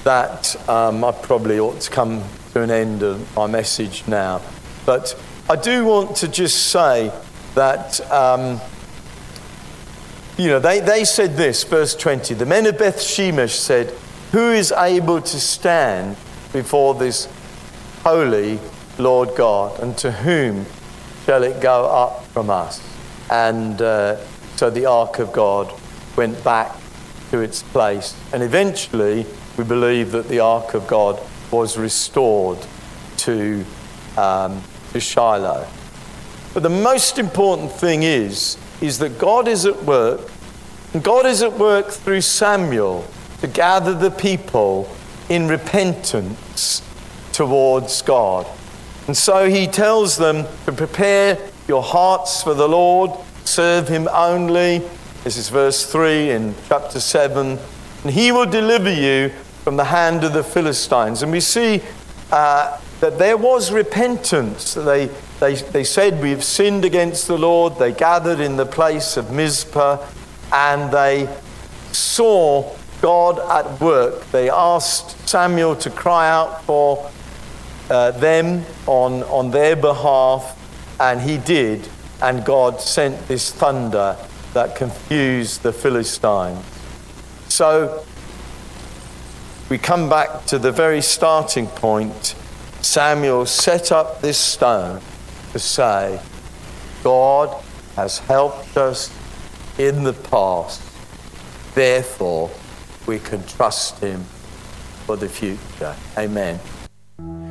that I probably ought to come to an end of my message now. But I do want to just say that, they said this, verse 20. The men of Beth Shemesh said, "Who is able to stand before this holy Lord God? And to whom shall it go up from us?" And so the ark of God went back to its place. And eventually, we believe that the ark of God was restored to Shiloh. But the most important thing is that God is at work. And God is at work through Samuel to gather the people in repentance towards God. And so he tells them to prepare your hearts for the Lord, serve him only. This is verse 3 in chapter 7. And he will deliver you from the hand of the Philistines. And we see that there was repentance. They said, "We've sinned against the Lord." They gathered in the place of Mizpah and they saw God at work. They asked Samuel to cry out for them on their behalf, and he did. And God sent this thunder that confused the Philistines. So we come back to the very starting point. Samuel set up this stone to say, God has helped us in the past, therefore we can trust him for the future. Amen.